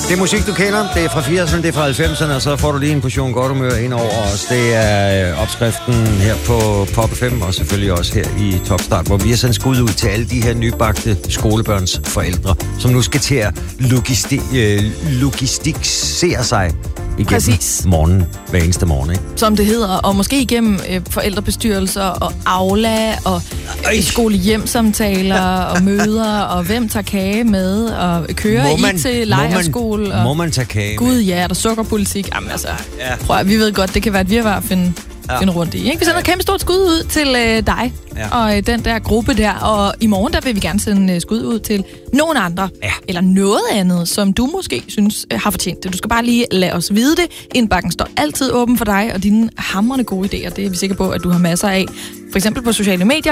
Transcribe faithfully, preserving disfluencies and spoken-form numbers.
Det er musik, du kender. Det er fra firserne, det er fra halvfemserne, og så får du lige en portion godt humør ind over os. Det er opskriften her på Pop F M, og selvfølgelig også her i Topstart, hvor vi har sendt skud ud til alle de her nybagte skolebørns forældre, som nu skal til at logisti- øh, logistikere sig igennem Præcis. morgenen, hver eneste morgen, ikke? Som det hedder, og måske igennem øh, forældrebestyrelser og Aula og øh, skole-hjem-samtaler og møder, og hvem tager kage med, og kører man, I til lejrskole. Må, må man tage kage Gud, med? ja, er der sukkerpolitik? Jamen altså, ja. prøv at, vi ved godt, det kan være et virvar at finde, ja. finde rundt i. Ikke? Vi sender et kæmpe stort skud ud til øh, dig ja. og øh, den der gruppe der, og i morgen der vil vi gerne sende øh, skud ud til nogen andre, ja. eller noget andet, som du måske synes øh, har fortjent det. Du skal bare lige lade os vide det. Indbakken står altid åben for dig, og dine hamrende gode idéer, det er vi sikre på, at du har masser af. For eksempel på sociale medier.